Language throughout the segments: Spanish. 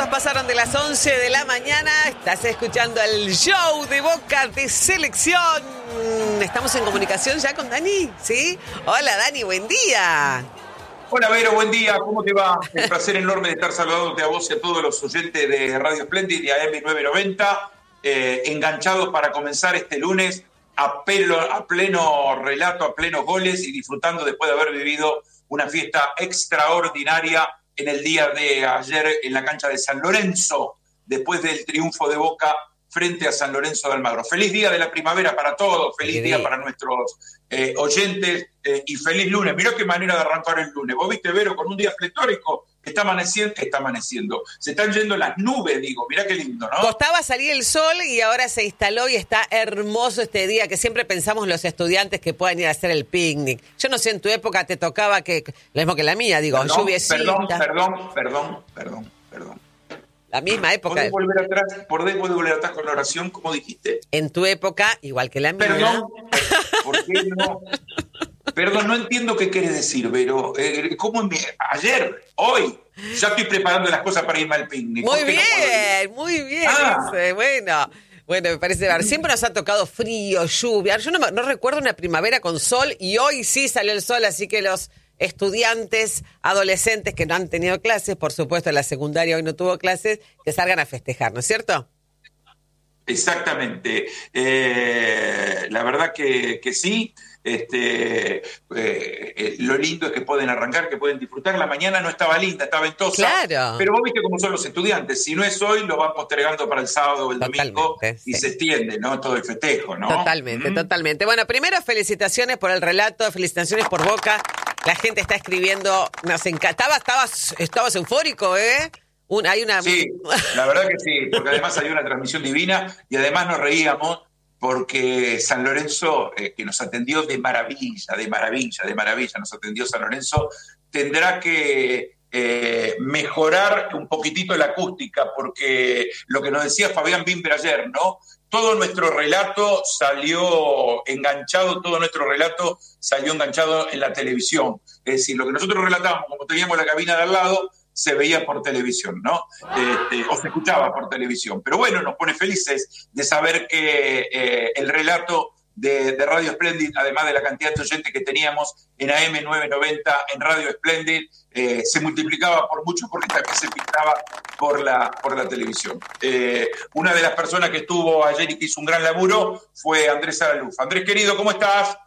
minutos pasaron de las 11 de la mañana. Estás escuchando el show de Boca de Selección. Estamos en comunicación ya con Dani, ¿sí? Hola, Dani, buen día. Hola, Vero, buen día. ¿Cómo te va? Un placer enorme de estar saludándote a vos y a todos los oyentes de Radio Splendid y AM990. Enganchados para comenzar este lunes a pleno relato, a plenos goles y disfrutando después de haber vivido una fiesta extraordinaria en el día de ayer en la cancha de San Lorenzo, después del triunfo de Boca frente a San Lorenzo de Almagro. Feliz día de la primavera para todos, feliz día para nuestros oyentes y feliz lunes. Mirá qué manera de arrancar el lunes. Vos viste, Vero, con un día pletórico, está amaneciendo. Se están yendo las nubes, digo, mirá qué lindo, ¿no? Costaba salir el sol y ahora se instaló y está hermoso este día, que siempre pensamos los estudiantes que puedan ir a hacer el picnic. Yo no sé, en tu época te tocaba lo mismo que la mía, digo, lluviecita. Perdón. La misma época. ¿Podés volver atrás con la oración, como dijiste? En tu época, igual que la mía. Perdón, ¿por qué no? Perdón, no entiendo qué quieres decir, pero ¿cómo hoy? Ya estoy preparando las cosas para irme al picnic. Muy bien. Bueno, me parece ver. Siempre nos ha tocado frío, lluvia. Yo no recuerdo una primavera con sol y hoy sí salió el sol, así que los estudiantes, adolescentes que no han tenido clases, por supuesto, la secundaria hoy no tuvo clases, que salgan a festejar, ¿no es cierto? Exactamente. La verdad que sí. Lo lindo es que pueden arrancar, que pueden disfrutar. La mañana no estaba linda, estaba ventosa. Claro. Pero vos viste cómo son los estudiantes. Si no es hoy, lo van postergando para el sábado o el domingo y se extiende, ¿no? Todo el festejo, ¿no? Totalmente. Bueno, primero felicitaciones por el relato, felicitaciones por Boca. La gente está escribiendo, nos encantaba, estabas eufórico, ¿eh? Sí, la verdad que sí, porque además hay una transmisión divina y además nos reíamos porque San Lorenzo, que nos atendió de maravilla, nos atendió San Lorenzo, tendrá que mejorar un poquitito la acústica, porque lo que nos decía Fabián Bimber ayer, ¿no? Todo nuestro relato salió enganchado en la televisión. Es decir, lo que nosotros relatábamos, como teníamos la cabina de al lado, se veía por televisión, ¿no? O se escuchaba por televisión. Pero bueno, nos pone felices de saber que el relato de Radio Splendid, además de la cantidad de oyentes que teníamos en AM990, en Radio Splendid, se multiplicaba por mucho porque también se pintaba por la televisión. Una de las personas que estuvo ayer y que hizo un gran laburo fue Andrés Araluf. Andrés, querido, ¿cómo estás?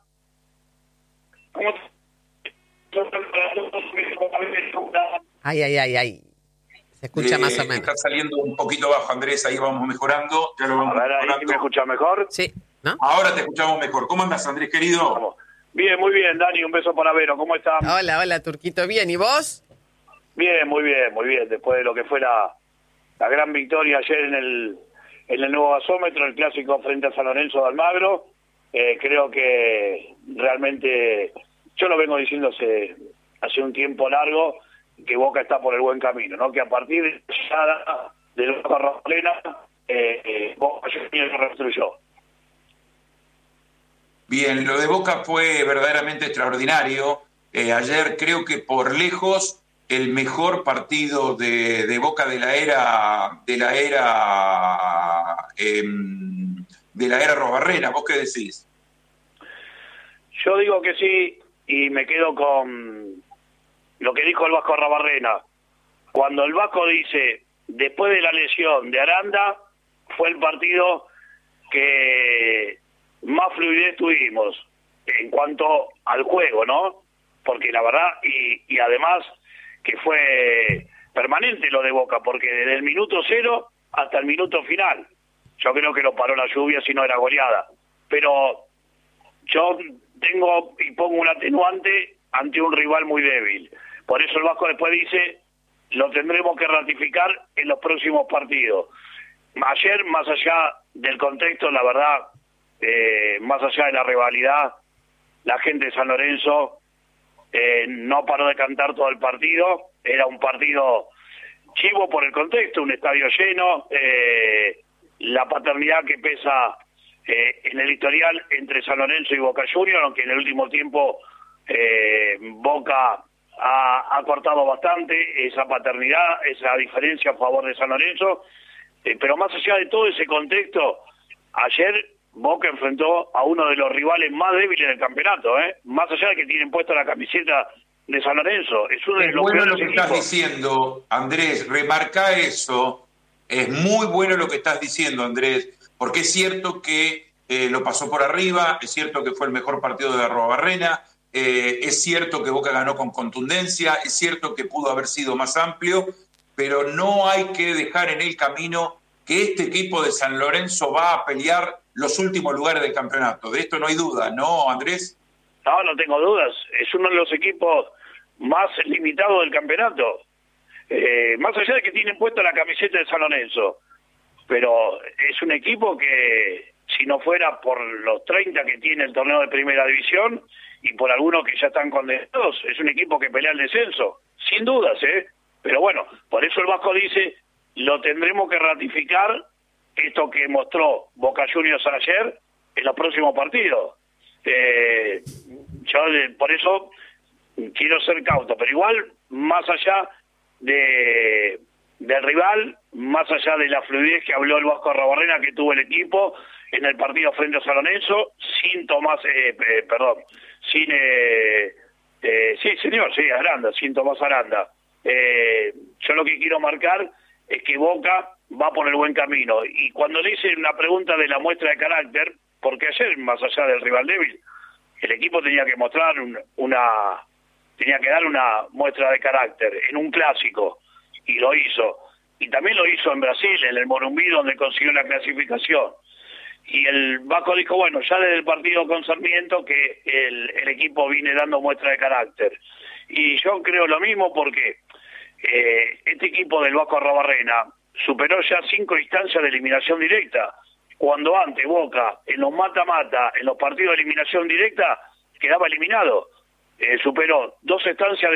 Ay. Se escucha más o menos. Está saliendo un poquito bajo, Andrés, ahí vamos mejorando. Ya lo vamos mejorando. ¿Ahí me escuchas mejor? Sí, ¿no? Ahora te escuchamos mejor. ¿Cómo andas, Andrés, querido? Vamos. Bien, muy bien, Dani, un beso para Vero. ¿Cómo estás? Hola, Turquito. ¿Bien? ¿Y vos? Bien, muy bien. Después de lo que fue la gran victoria ayer en el nuevo gasómetro, el clásico frente a San Lorenzo de Almagro, creo que realmente, yo lo vengo diciendo hace un tiempo largo, que Boca está por el buen camino, ¿no? Que a partir de la Corralena, Boca se reconstruyó. Bien, lo de Boca fue verdaderamente extraordinario. Ayer creo que por lejos el mejor partido de Boca de la era Robarrena. ¿Vos qué decís? Yo digo que sí y me quedo con lo que dijo el Vasco Arrabarrena. Cuando el Vasco dice, después de la lesión de Aranda, fue el partido que más fluidez tuvimos en cuanto al juego, ¿no? Porque la verdad, y además que fue permanente lo de Boca, porque desde el minuto 0 hasta el minuto final, yo creo que lo paró la lluvia si no era goleada. Pero yo tengo y pongo un atenuante ante un rival muy débil. Por eso el Vasco después dice, lo tendremos que ratificar en los próximos partidos. Ayer, más allá del contexto, la verdad, más allá de la rivalidad, la gente de San Lorenzo no paró de cantar todo el partido. Era un partido chivo por el contexto, un estadio lleno, la paternidad que pesa en el historial entre San Lorenzo y Boca Juniors, aunque en el último tiempo Boca ha cortado bastante esa paternidad, esa diferencia a favor de San Lorenzo, pero más allá de todo ese contexto, ayer Boca enfrentó a uno de los rivales más débiles del campeonato, más allá de que tienen puesta la camiseta de San Lorenzo. Es uno de los bueno lo peores que equipos. estás diciendo, Andrés, remarca eso. Es muy bueno lo que estás diciendo, Andrés, porque es cierto que lo pasó por arriba, es cierto que fue el mejor partido de Arruabarrena, es cierto que Boca ganó con contundencia, es cierto que pudo haber sido más amplio, pero no hay que dejar en el camino que este equipo de San Lorenzo va a pelear los últimos lugares del campeonato. De esto no hay duda, ¿no, Andrés? No tengo dudas. Es uno de los equipos más limitados del campeonato. Más allá de que tienen puesta la camiseta de San Lorenzo. Pero es un equipo que, si no fuera por los 30 que tiene el torneo de primera división y por algunos que ya están condenados, es un equipo que pelea el descenso. Sin dudas, Pero bueno, por eso el Vasco dice, lo tendremos que ratificar, esto que mostró Boca Juniors ayer, en los próximos partidos. Yo por eso quiero ser cauto, pero igual, más allá del rival, más allá de la fluidez que habló el Vasco Arruabarrena que tuvo el equipo en el partido frente a San Lorenzo, sin Tomás, Aranda, sin Tomás Aranda. Yo lo que quiero marcar es que Boca va por el buen camino. Y cuando le hice una pregunta de la muestra de carácter, porque ayer, más allá del rival débil, el equipo tenía que mostrar tenía que dar una muestra de carácter en un clásico, y lo hizo. Y también lo hizo en Brasil, en el Morumbi, donde consiguió la clasificación. Y el Vasco dijo, bueno, ya desde el partido con Sarmiento que el equipo viene dando muestra de carácter. Y yo creo lo mismo porque este equipo del Vasco Arruabarrena superó ya 5 instancias de eliminación directa, cuando antes Boca, en los mata-mata, en los partidos de eliminación directa, quedaba eliminado. Superó 2 instancias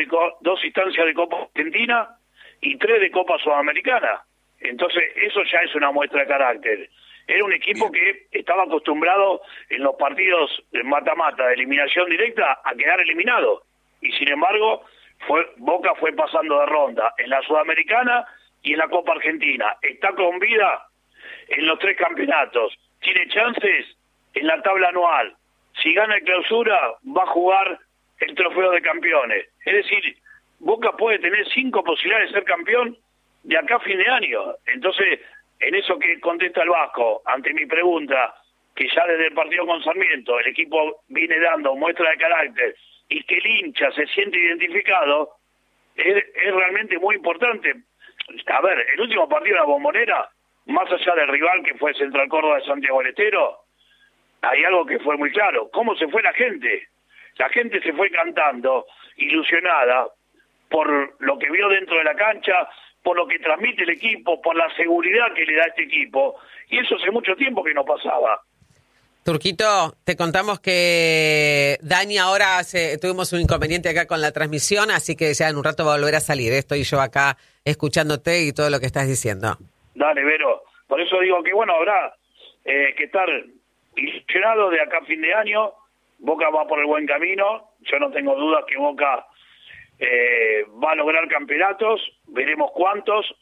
de Copa Argentina y 3 de Copa Sudamericana. Entonces, eso ya es una muestra de carácter. Era un equipo que estaba acostumbrado en los partidos de mata-mata, de eliminación directa, a quedar eliminado. Y sin embargo, Boca fue pasando de ronda en la Sudamericana y en la Copa Argentina. Está con vida en los 3 campeonatos. Tiene chances en la tabla anual. Si gana el Clausura, va a jugar el Trofeo de Campeones. Es decir, Boca puede tener 5 posibilidades de ser campeón de acá a fin de año. Entonces, en eso que contesta el Vasco, ante mi pregunta, que ya desde el partido con Sarmiento el equipo viene dando muestra de carácter y que el hincha se siente identificado, es realmente muy importante. A ver, el último partido de la Bombonera, más allá del rival que fue Central Córdoba de Santiago del Estero, hay algo que fue muy claro. ¿Cómo se fue la gente? La gente se fue cantando, ilusionada, por lo que vio dentro de la cancha, por lo que transmite el equipo, por la seguridad que le da este equipo. Y eso hace mucho tiempo que no pasaba. Turquito, te contamos que Dani ahora tuvimos un inconveniente acá con la transmisión, así que ya en un rato va a volver a salir. Estoy yo acá escuchándote y todo lo que estás diciendo. Dale, Vero. Por eso digo que, bueno, habrá que estar ilusionado de acá a fin de año. Boca va por el buen camino. Yo no tengo dudas que Boca va a lograr campeonatos. Veremos cuántos.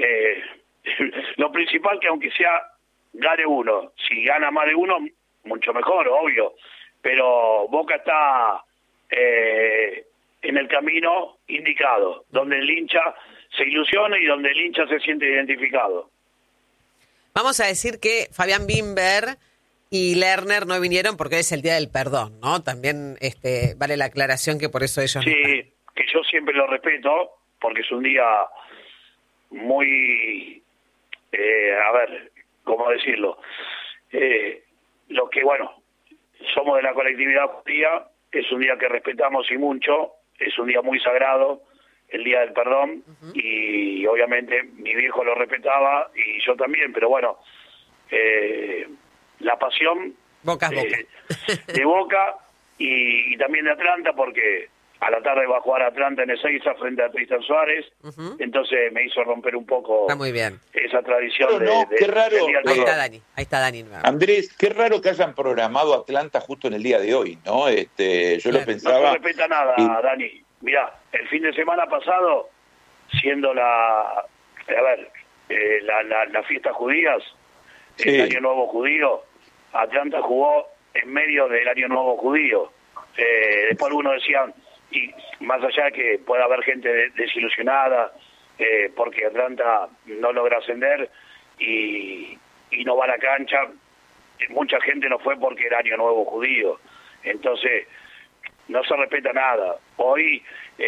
Lo principal que aunque sea gane uno. Si gana más de uno, mucho mejor, obvio. Pero Boca está en el camino indicado, donde el hincha se ilusiona y donde el hincha se siente identificado. Vamos a decir que Fabián Bimber y Lerner no vinieron porque es el Día del Perdón, ¿no? También vale la aclaración que por eso ellos sí, no están. Que yo siempre lo respeto, porque es un día muy, a ver, ¿cómo decirlo? Lo que, bueno, somos de la colectividad judía, es un día que respetamos y mucho, es un día muy sagrado, el Día del Perdón, y obviamente mi viejo lo respetaba y yo también, pero bueno, la pasión Boca. de Boca y también de Atlanta, porque a la tarde va a jugar Atlanta en Ezeiza frente a Tristan Suárez, entonces me hizo romper un poco Está muy bien. esa tradición qué raro. del Día del Perdón. Ahí está Dani. Andrés, qué raro que hayan programado Atlanta justo en el día de hoy, ¿no? Yo Claro. lo pensaba. No se respeta nada, Dani. Mirá, el fin de semana pasado, siendo la fiesta judías, Sí. el Año Nuevo Judío, Atlanta jugó en medio del Año Nuevo Judío. Después algunos decían, y más allá de que pueda haber gente desilusionada, porque Atlanta no logra ascender y no va a la cancha, mucha gente no fue porque era Año Nuevo Judío. Entonces, no se respeta nada. Hoy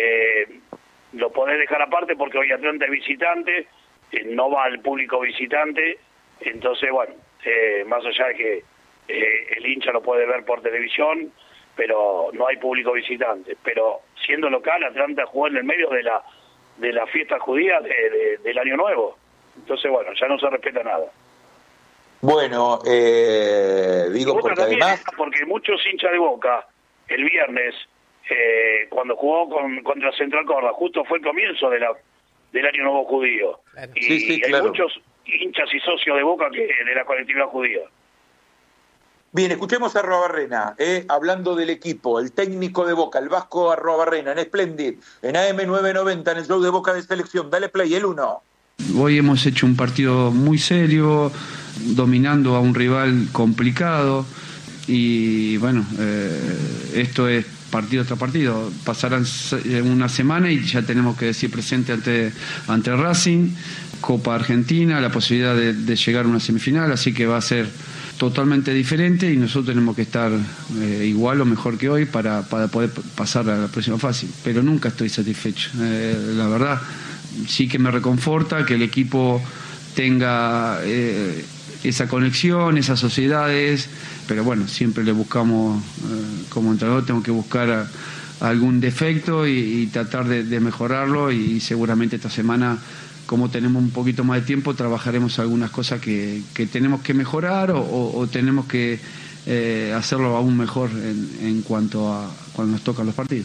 lo podés dejar aparte porque hoy Atlanta es visitante, no va al público visitante, entonces, bueno, más allá de que el hincha lo puede ver por televisión, pero no hay público visitante. Pero siendo local, Atlanta jugó en el medio de la fiesta judía del Año Nuevo. Entonces, bueno, ya no se respeta nada. Bueno, digo Boca porque también, además... porque muchos hinchas de Boca, el viernes, cuando jugó contra Central Córdoba, justo fue el comienzo del Año Nuevo Judío. Claro. Y Sí, hay claro. muchos hinchas y socios de Boca que de la colectividad judía. Bien, escuchemos a Arruabarrena, hablando del equipo, el técnico de Boca, el Vasco Arruabarrena, en Splendid, en AM990, en el show de Boca de Selección. Dale play, el 1. Hoy hemos hecho un partido muy serio, dominando a un rival complicado y bueno, esto es partido tras partido. Pasarán una semana y ya tenemos que decir presente ante Racing, Copa Argentina, la posibilidad de llegar a una semifinal, así que va a ser totalmente diferente y nosotros tenemos que estar igual o mejor que hoy para poder pasar a la próxima fase, pero nunca estoy satisfecho, la verdad. Sí que me reconforta que el equipo tenga esa conexión, esas sociedades, pero bueno, siempre le buscamos, como entrenador tengo que buscar algún defecto y tratar de mejorarlo, y seguramente esta semana, como tenemos un poquito más de tiempo, trabajaremos algunas cosas que tenemos que mejorar o tenemos que hacerlo aún mejor en cuanto a cuando nos tocan los partidos.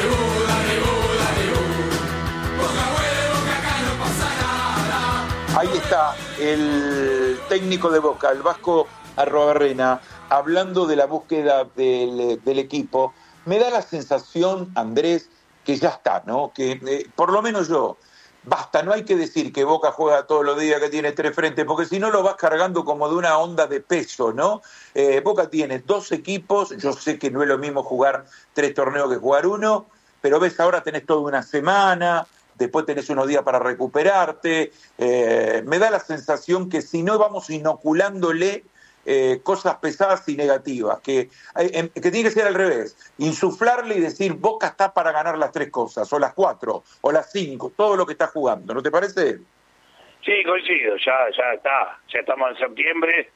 Ahí está el técnico de Boca, el Vasco Arruabarrena, hablando de la búsqueda del equipo. Me da la sensación, Andrés, que ya está, ¿no? Que por lo menos yo, basta, no hay que decir que Boca juega todos los días, que tiene 3 frentes, porque si no lo vas cargando como de una onda de peso, ¿no? Boca tiene 2 equipos, yo sé que no es lo mismo jugar 3 torneos que jugar 1, pero ves, ahora tenés toda una semana, después tenés unos días para recuperarte. Me da la sensación que si no vamos inoculándole cosas pesadas y negativas, que tiene que ser al revés, insuflarle y decir Boca está para ganar las 3 cosas, o las 4, o las 5, todo lo que está jugando, ¿no te parece? Sí, coincido, ya está, ya estamos en septiembre,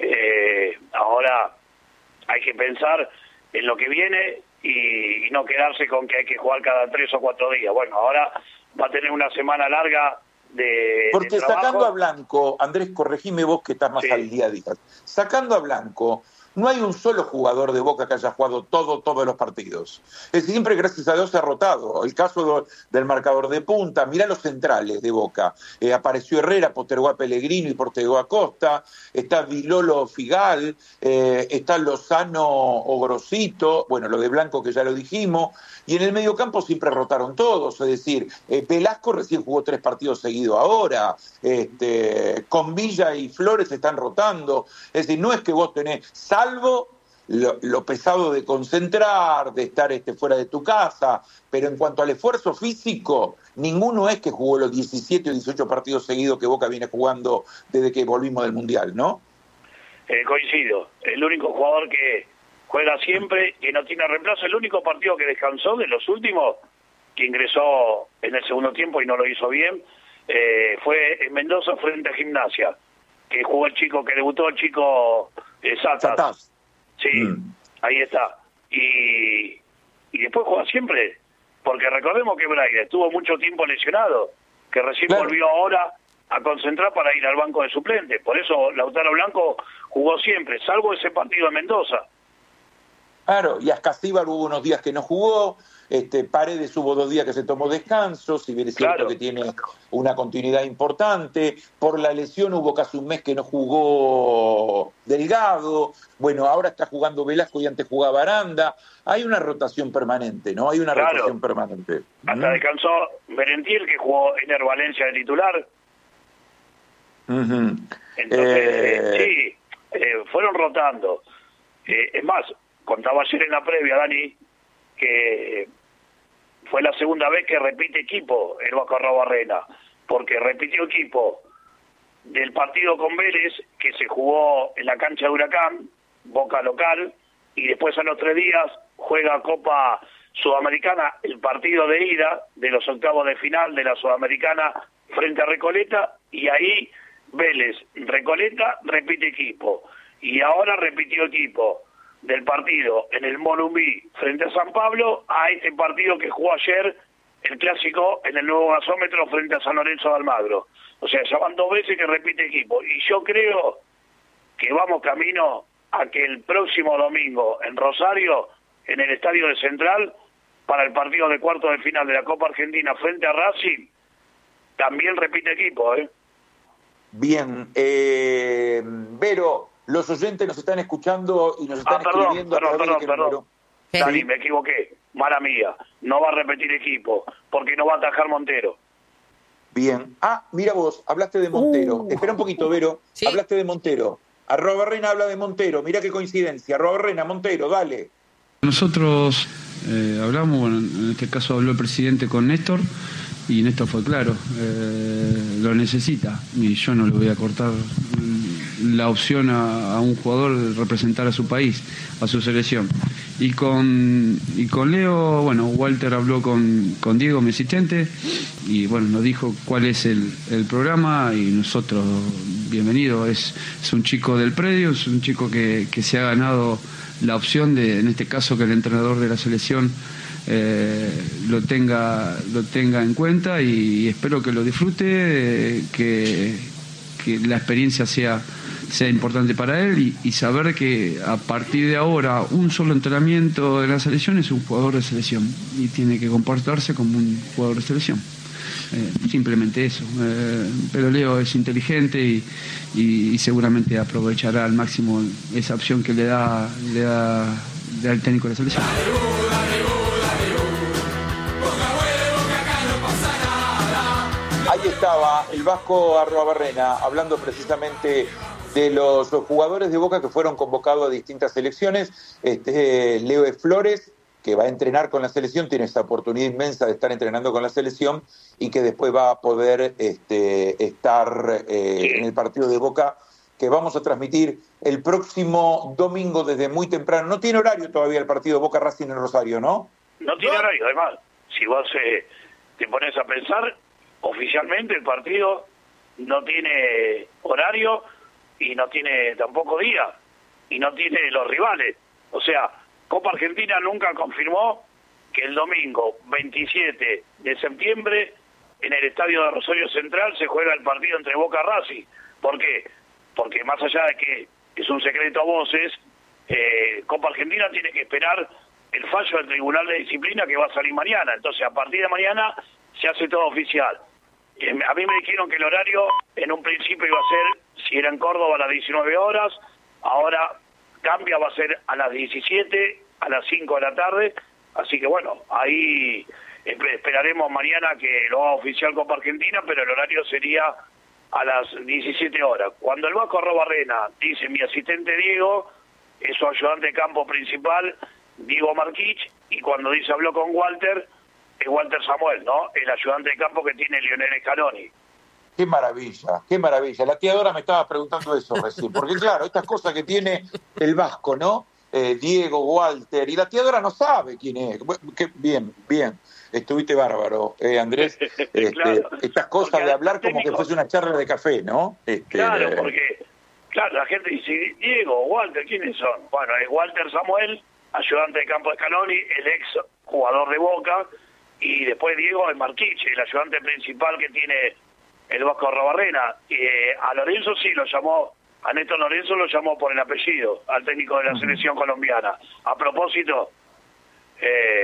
ahora hay que pensar en lo que viene y no quedarse con que hay que jugar cada 3 o 4 días. Bueno, ahora va a tener una semana larga porque de trabajo. Sacando a Blanco, Andrés, corregime vos que estás más Sí. al día a día, sacando a Blanco, no hay un solo jugador de Boca que haya jugado todos los partidos. Siempre, gracias a Dios, se ha rotado. El caso del marcador de punta, mirá los centrales de Boca. Apareció Herrera, postergó a Pellegrino y postergó a Costa. Está Vilolo Figal, está Lozano o Grosito, bueno, lo de Blanco que ya lo dijimos. Y en el mediocampo siempre rotaron todos, es decir, Velasco recién jugó 3 partidos seguidos ahora, con Villa y Flores están rotando. Es decir, no es que vos tenés, salvo lo pesado de concentrar, de estar fuera de tu casa, pero en cuanto al esfuerzo físico, ninguno es que jugó los 17 o 18 partidos seguidos que Boca viene jugando desde que volvimos del Mundial, ¿no? Coincido, el único jugador que juega siempre, que no tiene reemplazo, el único partido que descansó de los últimos, que ingresó en el segundo tiempo y no lo hizo bien, fue en Mendoza frente a Gimnasia, que jugó el chico, que debutó el chico Satas. Sí, ahí está. Y después juega siempre, porque recordemos que Braille estuvo mucho tiempo lesionado, que recién volvió ahora a concentrar para ir al banco de suplentes. Por eso Lautaro Blanco jugó siempre, salvo ese partido en Mendoza. Claro, y Ascasíbar hubo unos días que no jugó, Paredes hubo 2 días que se tomó descanso, si bien es cierto que tiene una continuidad importante. Por la lesión hubo casi un mes que no jugó Delgado. Bueno, ahora está jugando Velasco y antes jugaba Aranda. Hay una rotación permanente, ¿no? Hay una rotación permanente. Hasta descansó Merentiel, que jugó Ener Valencia de titular. Entonces, fueron rotando. Es más, contaba ayer en la previa, Dani, que fue la segunda vez que repite equipo el Vasco Arrobarrena, porque repitió equipo del partido con Vélez, que se jugó en la cancha de Huracán, Boca local, y después a los 3 días juega Copa Sudamericana, el partido de ida de los octavos de final de la Sudamericana frente a Recoleta, y ahí Vélez, Recoleta, repite equipo. Y ahora repitió equipo del partido en el Monumbí frente a San Pablo a este partido que jugó ayer, el clásico, en el nuevo gasómetro frente a San Lorenzo de Almagro. O sea, ya van 2 veces que repite equipo. Y yo creo que vamos camino a que el próximo domingo en Rosario, en el estadio de Central, para el partido de cuarto de final de la Copa Argentina frente a Racing, también repite equipo, Bien, Vero, los oyentes nos están escuchando y nos están escribiendo. Perdón. Dani, me equivoqué, mala mía, no va a repetir equipo, porque no va a atajar Montero. Bien, mira vos, hablaste de Montero. Espera un poquito, Vero, ¿sí? Hablaste de Montero. Arrobarrena habla de Montero, mirá qué coincidencia. Arrobarrena, Montero, dale. Nosotros hablamos, bueno, en este caso habló el presidente con Néstor, y Néstor fue claro, lo necesita, y yo no le voy a cortar la opción a un jugador de representar a su país, a su selección. Y con Leo, bueno, Walter habló con Diego, mi asistente, y bueno, nos dijo cuál es el programa, y nosotros, bienvenido, es un chico del predio, es un chico que se ha ganado la opción de, en este caso, que el entrenador de la selección lo tenga en cuenta, y espero que lo disfrute, que la experiencia sea importante para él, y saber que a partir de ahora un solo entrenamiento de la selección es un jugador de selección y tiene que comportarse como un jugador de selección. Simplemente eso. Pero Leo es inteligente y seguramente aprovechará al máximo esa opción que le da el técnico de la selección. Ahí estaba el Vasco Arrobarrena hablando precisamente de los jugadores de Boca que fueron convocados a distintas selecciones. Leo Flores, que va a entrenar con la selección, tiene esta oportunidad inmensa de estar entrenando con la selección y que después va a poder estar en el partido de Boca, que vamos a transmitir el próximo domingo desde muy temprano. No tiene horario todavía el partido Boca Racing en Rosario, ¿no? No tiene horario, además. Si vos te pones a pensar, oficialmente el partido no tiene horario y no tiene tampoco día y no tiene los rivales. O sea, Copa Argentina nunca confirmó que el domingo 27 de septiembre en el estadio de Rosario Central se juega el partido entre Boca y Racing. ¿Por qué? Porque más allá de que es un secreto a voces, Copa Argentina tiene que esperar el fallo del Tribunal de Disciplina que va a salir mañana. Entonces, a partir de mañana se hace todo oficial. A mí me dijeron que el horario en un principio iba a ser, si era en Córdoba, a las 19 horas, ahora cambia, va a ser a las 17, a las 5 de la tarde, así que bueno, ahí esperaremos mañana que lo haga oficial Copa Argentina, pero el horario sería a las 17 horas. Cuando el Vasco Arrobarrena dice mi asistente Diego, es su ayudante de campo principal, Diego Marquich, y cuando dice habló con Walter, es Walter Samuel, ¿no? El ayudante de campo que tiene Lionel Scaloni. Qué maravilla, qué maravilla. La tía Dora me estaba preguntando eso recién, porque claro, estas cosas que tiene el Vasco, ¿no? Diego, Walter, y la tía Dora no sabe quién es. Bien, estuviste bárbaro, Andrés. Claro, estas cosas de hablar como que fuese una charla de café, ¿no? Claro, porque la gente dice, Diego, Walter, ¿quiénes son? Bueno, es Walter Samuel, ayudante de campo de Scaloni, el ex jugador de Boca, y después Diego es Marquich, el ayudante principal que tiene el Vasco Arrobarrena. A Lorenzo sí lo llamó, a Néstor Lorenzo lo llamó por el apellido, al técnico de la selección colombiana. A propósito,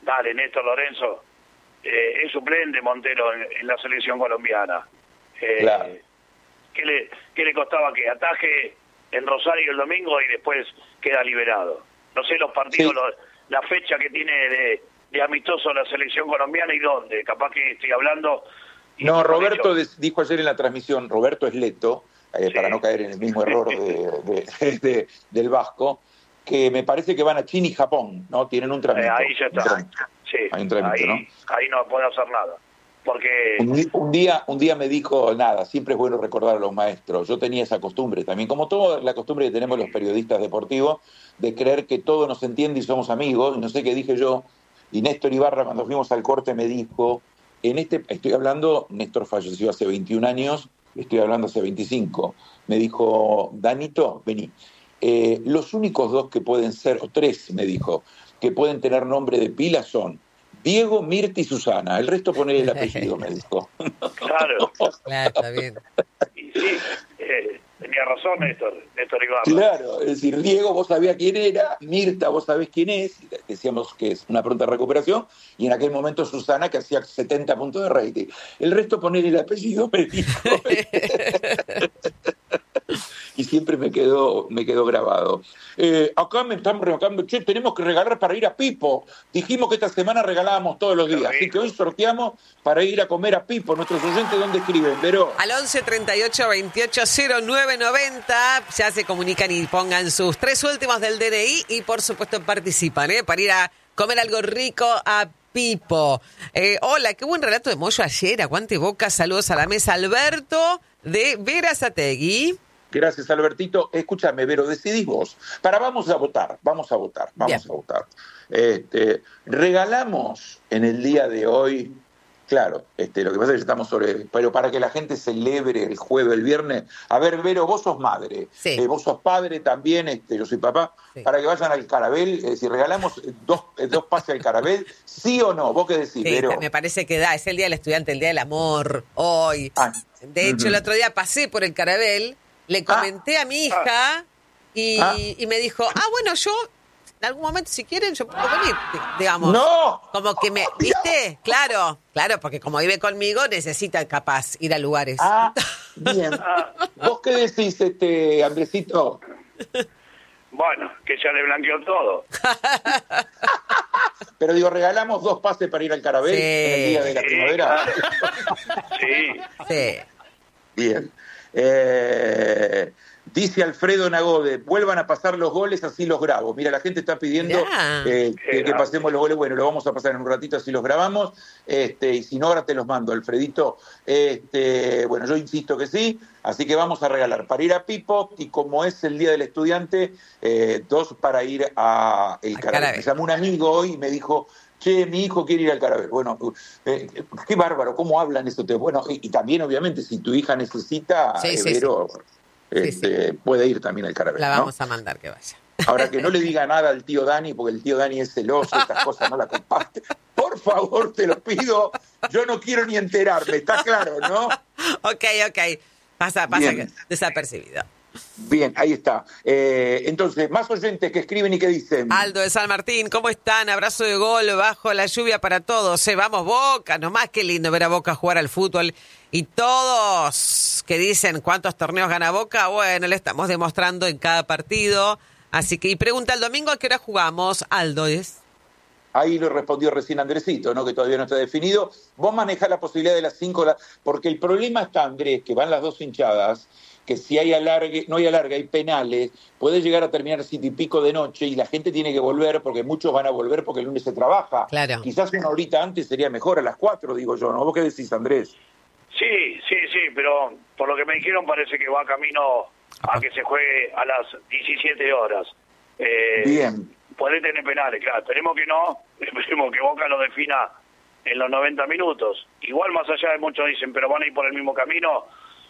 Dale, Néstor Lorenzo, es suplente Montero en la selección colombiana. Claro. ¿Qué le costaba que ataje en Rosario el domingo y después queda liberado? No sé los partidos, la fecha que tiene de amistoso la selección colombiana y dónde. Capaz que estoy hablando... No, Roberto dijo ayer en la transmisión, Roberto Esleto, para no caer en el mismo error del Vasco, que me parece que van a China y Japón, ¿no? Tienen un trámite. Ahí ya está. Sí, hay un trámite, ¿no? Ahí no puede hacer nada. Porque un día me dijo, nada, siempre es bueno recordar a los maestros. Yo tenía esa costumbre también, como toda la costumbre que tenemos los periodistas deportivos, de creer que todo nos entiende y somos amigos. No sé qué dije yo, y Néstor Ibarra cuando fuimos al corte me dijo, estoy hablando, Néstor falleció hace 21 años, estoy hablando hace 25, me dijo, Danito, vení. Los únicos dos que pueden ser, o tres me dijo, que pueden tener nombre de pila son Diego, Mirta y Susana. El resto poner el apellido, me dijo. Claro. Claro, está bien. Y sí, tenía razón Néstor Ibarra. Claro, es decir, Diego vos sabías quién era, Mirta vos sabés quién es, decíamos que es una pronta recuperación, y en aquel momento Susana que hacía 70 puntos de rating. El resto poner el apellido, me dijo. Y siempre me quedó grabado. Acá me están remarcando, che, tenemos que regalar para ir a Pipo. Dijimos que esta semana regalábamos todos los días, así que hoy sorteamos para ir a comer a Pipo. Nuestros oyentes, ¿dónde escriben, Vero? Al 11 38 28 09 90 ya se comunican y pongan sus 3 últimos del DNI y por supuesto participan, para ir a comer algo rico a Pipo. Hola, qué buen relato de Moyo ayer, aguante Boca, saludos a la mesa. Alberto de Berazategui. Gracias, Albertito. Escúchame, Vero, decidís vos. Vamos a votar. Regalamos en el día de hoy, claro, lo que pasa es que estamos pero para que la gente celebre el jueves, el viernes. A ver, Vero, vos sos madre, sí. Vos sos padre también, yo soy papá, sí. Para que vayan al Carabel, si regalamos dos pases al Carabel, ¿sí o no? ¿Vos qué decís, sí, Vero? Me parece que es el Día del Estudiante, el Día del Amor, hoy. De hecho, el otro día pasé por el Carabel, le comenté a mi hija y me dijo, bueno, yo en algún momento si quieren yo puedo venir, digamos. ¡No! Como que ¿viste? Claro, porque como vive conmigo necesita capaz ir a lugares. Bien. ¿Vos qué decís, Andresito? Bueno, que ya le blanqueó todo. Pero digo, regalamos 2 pases para ir al Carabel en el día de la primavera. Sí. Bien. Dice Alfredo Nagode, vuelvan a pasar los goles, así los grabo. Mira, la gente está pidiendo que pasemos los goles. Bueno, lo vamos a pasar en un ratito, así los grabamos. Y si no, ahora te los mando, Alfredito. Bueno, yo insisto que sí, así que vamos a regalar para ir a Pipo y como es el Día del Estudiante, 2 para ir a el Carabel. Me llamó un amigo hoy y me dijo, che, mi hijo quiere ir al Carabel. Bueno, qué bárbaro, ¿cómo hablan eso? Bueno, y también, obviamente, si tu hija necesita, Vero, puede ir también al Carabel. La vamos a mandar que vaya. Ahora, que no le diga nada al tío Dani, porque el tío Dani es celoso, estas cosas no las comparte. Por favor, te lo pido. Yo no quiero ni enterarme, está claro, ¿no? Ok. Pasa desapercibido. Bien, ahí está. Entonces, más oyentes que escriben y que dicen. Aldo de San Martín, ¿cómo están? Abrazo de gol bajo la lluvia para todos. Vamos Boca, nomás qué lindo ver a Boca jugar al fútbol. Y todos que dicen cuántos torneos gana Boca, bueno, le estamos demostrando en cada partido. Así que, y pregunta el domingo a qué hora jugamos, Aldo es. Ahí lo respondió recién Andresito, ¿no? Que todavía no está definido. Vos manejás la posibilidad de las 5, porque el problema está, Andrés, que van las 2 hinchadas, que si hay no hay alargue, hay penales, puede llegar a terminar 7 y pico de noche y la gente tiene que volver, porque muchos van a volver porque el lunes se trabaja. Claro. Quizás una horita antes sería mejor, a las 4, digo yo, ¿no? ¿Vos qué decís, Andrés? Sí, pero por lo que me dijeron parece que va camino a que se juegue a las 17 horas. Bien. Puede tener penales, claro, esperemos que Boca lo defina en los 90 minutos. Igual más allá de muchos dicen, pero van a ir por el mismo camino,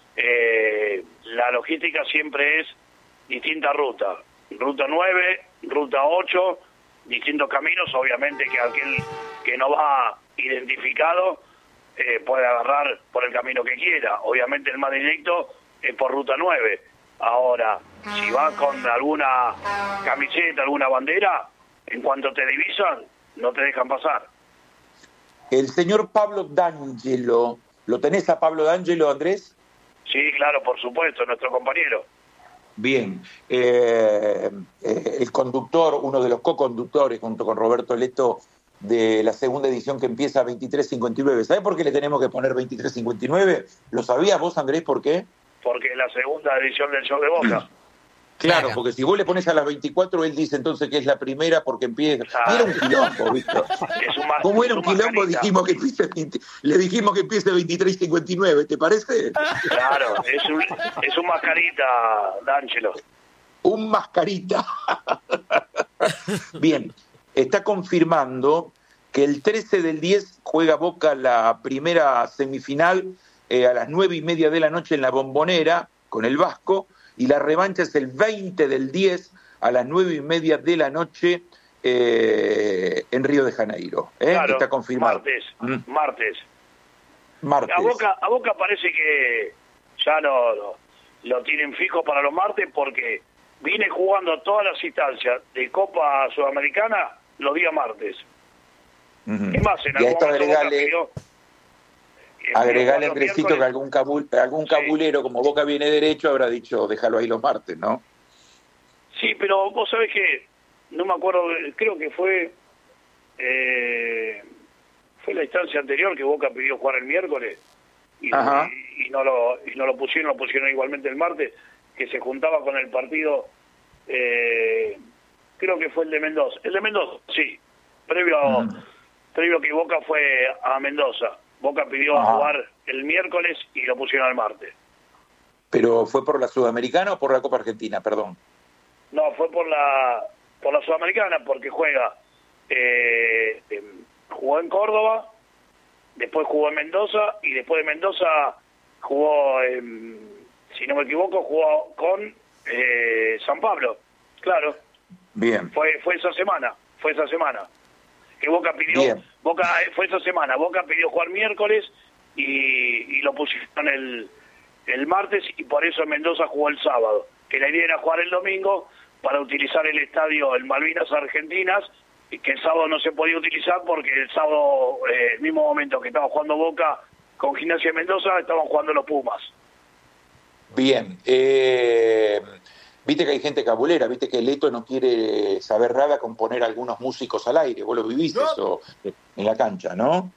la logística siempre es distinta ruta. Ruta 9, ruta 8, distintos caminos, obviamente que aquel que no va identificado puede agarrar por el camino que quiera. Obviamente el más directo es por ruta 9. Ahora, si vas con alguna camiseta, alguna bandera, en cuanto te divisan, no te dejan pasar. El señor Pablo D'Angelo, ¿lo tenés a Pablo D'Angelo, Andrés? Sí, claro, por supuesto, nuestro compañero. Bien, el conductor, uno de los co-conductores junto con Roberto Leto de la segunda edición que empieza a 23:59. ¿Sabés por qué le tenemos que poner 23:59? ¿Lo sabías vos, Andrés, por qué? Porque es la segunda edición del show de Boca. Claro, porque si vos le pones a las 24, él dice entonces que es la primera porque empieza... Y era un quilombo, ¿viste? Como era un quilombo, dijimos que empiece le dijimos que empiece 23:59, ¿te parece? Claro, es un mascarita, D'Angelo. Un mascarita. Bien, está confirmando que el 13/10 juega Boca la primera semifinal a las 9:30 de la noche en la Bombonera con el Vasco, y la revancha es el 20/10 a las 9:30 de la noche en Río de Janeiro. Claro, está confirmado. Martes. Martes. A Boca parece que ya lo tienen fijo para los martes, porque viene jugando todas las instancias de Copa Sudamericana los días martes. Es más, en algún momento Boca pidió... Agregale, Andresito, que algún cabulero, como Boca viene derecho, habrá dicho, déjalo ahí los martes, ¿no? Sí, pero vos sabés que, no me acuerdo, creo que fue la instancia anterior que Boca pidió jugar el miércoles, y no lo pusieron igualmente el martes, que se juntaba con el partido, creo que fue el de Mendoza. El de Mendoza, sí, previo que Boca fue a Mendoza. Boca pidió jugar el miércoles y lo pusieron al martes. ¿Pero fue por la Sudamericana o por la Copa Argentina, perdón? No, fue por la Sudamericana, porque jugó en Córdoba, después jugó en Mendoza, y después de Mendoza jugó, si no me equivoco, jugó con San Pablo. Claro. Bien. Fue esa semana. Que Boca pidió... Bien. Fue esa semana, Boca pidió jugar miércoles y lo pusieron el martes, y por eso en Mendoza jugó el sábado, que la idea era jugar el domingo para utilizar el estadio en Malvinas Argentinas, y que el sábado no se podía utilizar porque el sábado, el mismo momento que estaba jugando Boca con Gimnasia de Mendoza, estaban jugando los Pumas. Bien, viste que hay gente cabulera, viste que Leto no quiere saber nada con poner algunos músicos al aire. Vos lo viviste eso en la cancha, ¿no?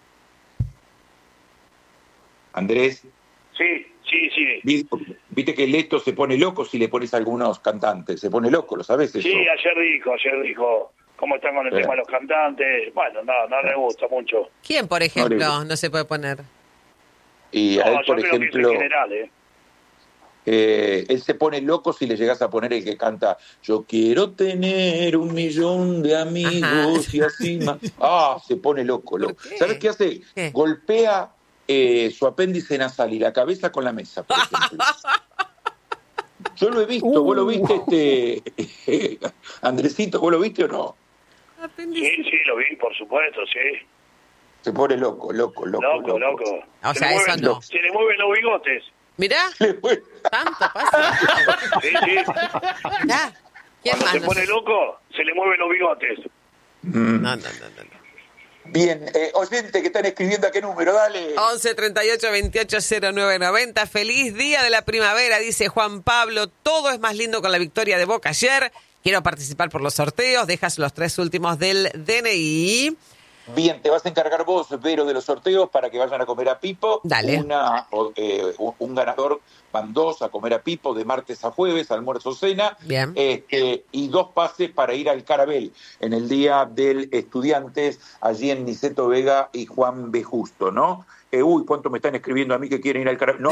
Andrés. Sí. Viste que Leto se pone loco si le pones a algunos cantantes, se pone loco, ¿lo sabés eso? Sí, ayer dijo cómo están con el tema de los cantantes. Bueno, no le gusta mucho. ¿Quién, por ejemplo, no se puede poner? Y a él, por yo creo ejemplo... que es en general, él se pone loco si le llegas a poner el que canta "Yo quiero tener 1.000.000 de amigos", y así más. Se pone loco. ¿Sabes qué hace? ¿Qué? Golpea su apéndice nasal y la cabeza con la mesa, por ejemplo. Yo lo he visto. ¿Vos lo viste, Andresito? ¿Vos lo viste o no? Sí, lo vi, por supuesto, sí. Se pone loco. Loco. O sea, eso no. Se le mueven los bigotes. Mirá, tanto pasa. Sí. Ya. ¿Quién Cuando más? se pone loco, se le mueven los bigotes. No. Bien, oyente que están escribiendo, ¿a qué número? Dale. 11 38 28 09 90. Feliz día de la primavera, dice Juan Pablo. Todo es más lindo con la victoria de Boca ayer. Quiero participar por los sorteos. Dejas los 3 últimos del DNI. Bien, te vas a encargar vos, Vero, de los sorteos para que vayan a comer a Pipo. Dale. Un ganador, van 2 a comer a Pipo de martes a jueves, almuerzo, cena. Bien. Y 2 pases para ir al Carabel en el Día del Estudiantes, allí en Niceto Vega y Juan B. Justo, ¿no? Cuánto me están escribiendo a mí que quieren ir al Carabel. No,